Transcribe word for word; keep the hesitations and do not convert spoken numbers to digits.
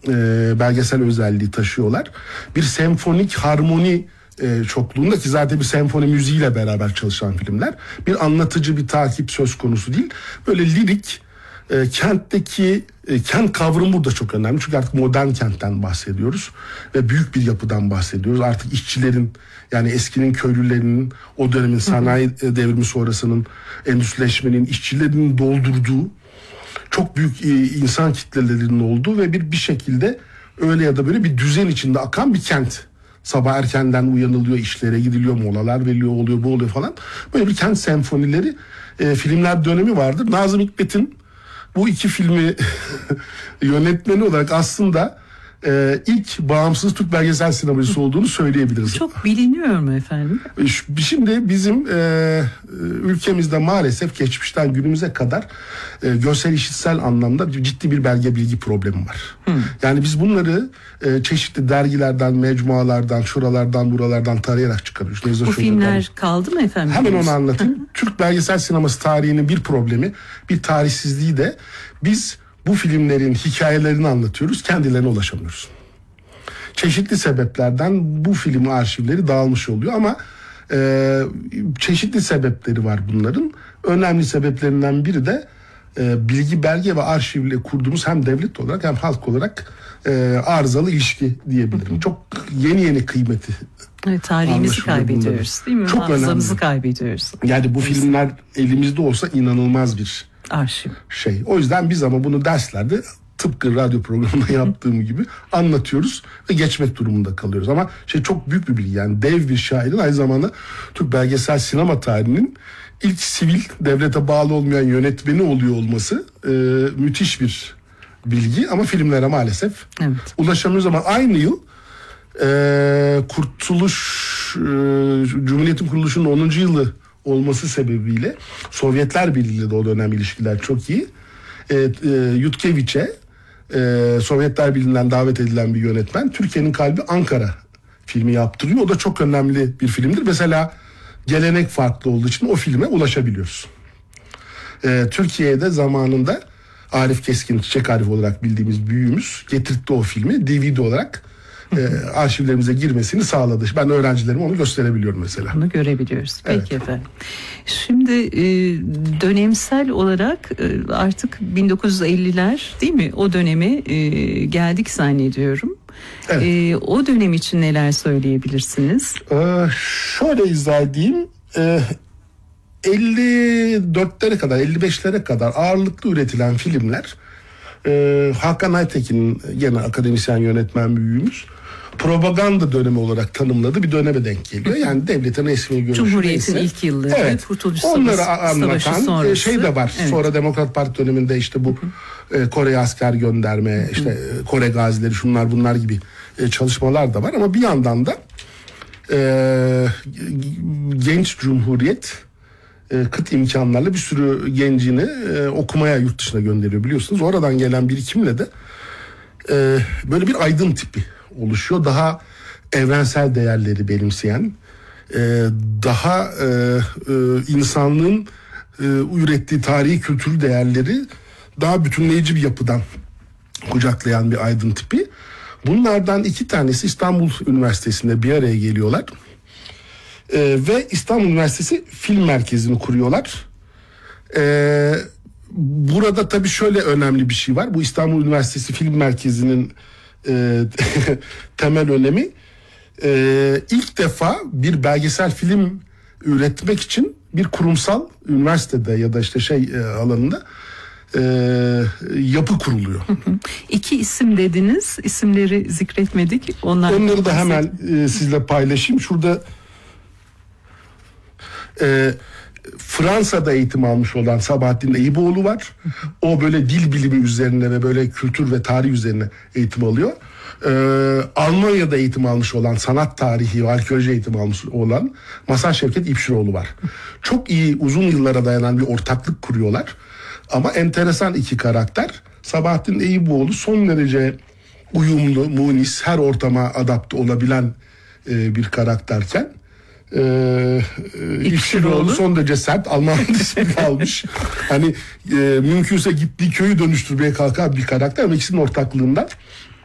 e, belgesel özelliği taşıyorlar. Bir senfonik harmoni e, çokluğunda, ki zaten bir senfoni müziğiyle beraber çalışan filmler. Bir anlatıcı, bir takip söz konusu değil. Böyle lirik, e, kentteki e, kent kavramı burada çok önemli. Çünkü artık modern kentten bahsediyoruz ve büyük bir yapıdan bahsediyoruz. Artık işçilerin, yani eskinin köylülerinin, o dönemin sanayi devrimi sonrasının, endüstrileşmenin, işçilerin doldurduğu çok büyük e, insan kitlelerinin olduğu ve bir bir şekilde öyle ya da böyle bir düzen içinde akan bir kent. Sabah erkenden uyanılıyor, işlere gidiliyor, molalar veriliyor, oluyor, bu oluyor falan. Böyle bir kent senfonileri, e, filmler dönemi vardır. Nazım Hikmet'in bu iki filmi yönetmeni olarak aslında e, ilk bağımsız Türk belgesel sineması olduğunu söyleyebiliriz. Çok biliniyor mu efendim? Şimdi bizim e, ülkemizde maalesef geçmişten günümüze kadar e, görsel işitsel anlamda ciddi bir belge bilgi problemi var. Hmm. Yani biz bunları e, çeşitli dergilerden, mecmualardan, şuralardan, buralardan tarayarak çıkarıyoruz. Neyse, bu filmler kaldı mı efendim? Hemen onu anlatayım. Türk belgesel sineması tarihinin bir problemi, bir tarihsizliği de biz bu filmlerin hikayelerini anlatıyoruz, kendilerine ulaşamıyoruz. Çeşitli sebeplerden bu film arşivleri dağılmış oluyor ama e, çeşitli sebepleri var bunların. Önemli sebeplerinden biri de e, bilgi, belge ve arşivle kurduğumuz hem devlet olarak hem halk olarak e, arızalı ilişki diyebilirim. Hı hı. Çok yeni yeni kıymeti. Evet, tarihimizi kaybediyoruz bunların. Değil mi? Çok hafızamızı önemli. kaybediyoruz. Yani bu filmler elimizde olsa inanılmaz bir arşiv şey. O yüzden biz ama bunu derslerde tıpkı radyo programında yaptığım gibi anlatıyoruz ve geçmek durumunda kalıyoruz. Ama şey çok büyük bir bilgi, yani dev bir şairin aynı zamanda Türk belgesel sinema tarihinin ilk sivil, devlete bağlı olmayan yönetmeni oluyor olması e, müthiş bir bilgi ama filmlere maalesef evet. ulaşamıyoruz. Ama aynı yıl e, Kurtuluş e, Cumhuriyet'in kuruluşunun onuncu yılı olması sebebiyle Sovyetler Birliği ile de o dönem ilişkiler çok iyi. E, e, Yutkeviç'e e, Sovyetler Birliği'nden davet edilen bir yönetmen Türkiye'nin Kalbi Ankara filmi yaptırıyor. O da çok önemli bir filmdir. Mesela gelenek farklı olduğu için o filme ulaşabiliyoruz. E, Türkiye'de zamanında Arif Keskin, Çiçek Arif olarak bildiğimiz büyüğümüz getirtti o filmi D V D olarak. E, arşivlerimize girmesini sağladı. Ben öğrencilerime onu gösterebiliyorum mesela. Onu görebiliyoruz. Peki evet. efendim. Şimdi e, dönemsel olarak e, artık bin dokuz yüz elliler değil mi? O döneme e, geldik zannediyorum. Evet. E, o dönem için neler söyleyebilirsiniz? Ee, şöyle izah edeyim. Ee, elli dörtlere kadar, elli beşlere kadar ağırlıklı üretilen filmler, e, Hakan Aytekin'in, gene akademisyen yönetmen büyüğümüz, propaganda dönemi olarak tanımladığı bir döneme denk geliyor. Yani devletin resmi görüşü Cumhuriyet'in neyse, ilk yılları, evet, Kurtuluş onları Savaşı anlatan sonrası. Şey de var. Evet. Sonra Demokrat Parti döneminde işte bu e, Kore'ye asker gönderme, hı hı. işte e, Kore gazileri, şunlar bunlar gibi e, çalışmalar da var. Ama bir yandan da e, genç Cumhuriyet e, kıt imkanlarla bir sürü gencini e, okumaya, yurt dışına gönderiyor biliyorsunuz. Oradan gelen birikimle de e, böyle bir aydın tipi oluşuyor. Daha evrensel değerleri benimseyen, e, daha e, e, insanlığın e, ürettiği tarihi kültürel değerleri daha bütünleyici bir yapıdan kucaklayan bir aydın tipi. Bunlardan iki tanesi İstanbul Üniversitesi'nde bir araya geliyorlar. E, ve İstanbul Üniversitesi Film Merkezi'ni kuruyorlar. E, burada tabii şöyle önemli bir şey var. Bu İstanbul Üniversitesi Film Merkezi'nin e, temel önemi, e, ilk defa bir belgesel film üretmek için bir kurumsal üniversitede ya da işte şey e, alanında e, yapı kuruluyor. Hı hı. İki isim dediniz, isimleri zikretmedik. Onlar Onları da hemen e, sizle paylaşayım. Şurada e, Fransa'da eğitim almış olan Sabahattin Eyüboğlu var. O böyle dil bilimi üzerine ve böyle kültür ve tarih üzerine eğitim alıyor. Ee, Almanya'da eğitim almış olan, sanat tarihi ve arkeoloji eğitim almış olan Masar Şevket İpşiroğlu var. Çok iyi, uzun yıllara dayanan bir ortaklık kuruyorlar. Ama enteresan iki karakter. Sabahattin Eyüboğlu son derece uyumlu, munis, her ortama adapte olabilen e, bir karakterken Ee, İpşiroğlu son derece sert, Alman ismini almış. Hani e, mümkünse gittiği köyü dönüştürmeye kalkan bir karakter ama ikisinin ortaklığından